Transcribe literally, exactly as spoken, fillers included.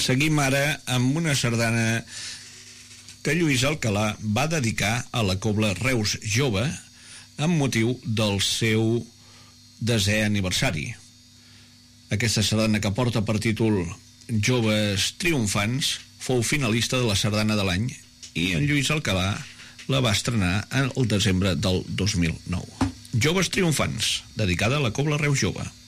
Seguim ara amb una sardana que Lluís Alcalà va dedicar a la Cobla Reus Jove amb motiu del seu desè aniversari. Aquesta sardana, que porta per títol Joves Triomfants, fou finalista de la sardana de l'any i en Lluís Alcalà la va estrenar el desembre del dos mil nou. Joves Triomfants, dedicada a la Cobla Reus Jove.